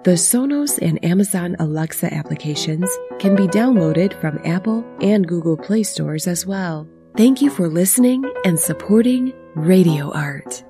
The Sonos and Amazon Alexa applications can be downloaded from Apple and Google Play stores as well. Thank you for listening and supporting Radio Art.